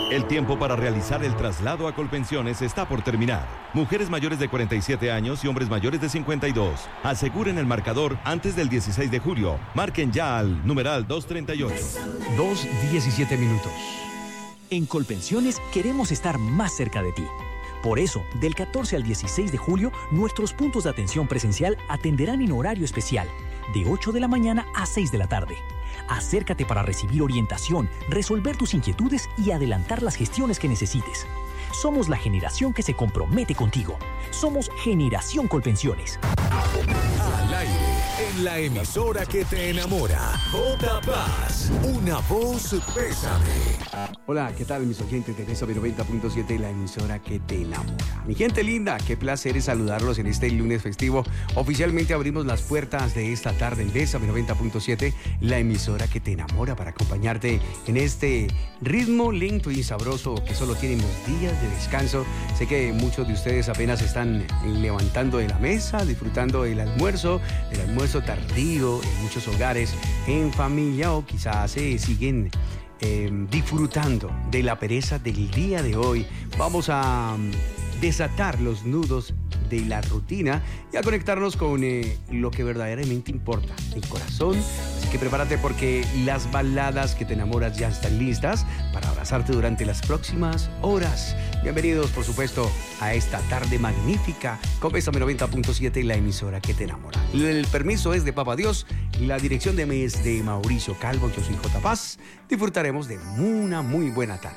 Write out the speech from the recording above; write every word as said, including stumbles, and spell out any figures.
El tiempo para realizar el traslado a Colpensiones está por terminar. Mujeres mayores de cuarenta y siete años y hombres mayores de cincuenta y dos. Aseguren el marcador antes del dieciséis de julio. Marquen ya al numeral doscientos treinta y ocho. dos diecisiete minutos. En Colpensiones queremos estar más cerca de ti. Por eso, del catorce al dieciséis de julio, nuestros puntos de atención presencial atenderán en horario especial, de ocho de la mañana a seis de la tarde. Acércate para recibir orientación, resolver tus inquietudes y adelantar las gestiones que necesites. Somos la generación que se compromete contigo. Somos Generación Colpensiones. Al aire, en la emisora que te enamora. J Paz, una voz Pésame. Hola, ¿qué tal mis oyentes de Pésame noventa punto siete, la emisora que te enamora? Mi gente linda, qué placer es saludarlos en este lunes festivo. Oficialmente abrimos las puertas de esta tarde en Pésame noventa punto siete, la emisora que te enamora, para acompañarte en este ritmo lento y sabroso que solo tienen los días de descanso. Sé que muchos de ustedes apenas están levantando de la mesa, disfrutando del almuerzo, del almuerzo tardío en muchos hogares, en familia, o quizás eh, siguen eh, disfrutando de la pereza del día de hoy. Vamos a um, desatar los nudos de la rutina y a conectarnos con eh, lo que verdaderamente importa, el corazón. Así que prepárate, porque las baladas que te enamoras ya están listas para abrazarte durante las próximas horas. Bienvenidos, por supuesto, a esta tarde magnífica con Pésame noventa punto siete, la emisora que te enamora. El permiso es de Papá Dios, la dirección de mes de Mauricio Calvo. Yo soy J Paz. Disfrutaremos de una muy buena tarde.